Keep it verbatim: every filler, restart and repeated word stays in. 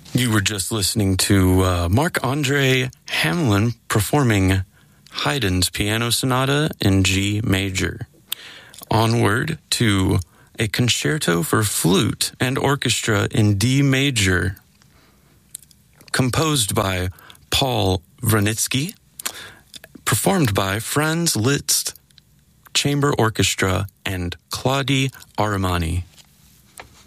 You were just listening to uh, Marc-Andre Hamelin performing Haydn's Piano Sonata in G major. Onward to a concerto for flute and orchestra in D major, composed by Paul Wranitzky, performed by Franz Liszt Chamber Orchestra and Claude Arimani.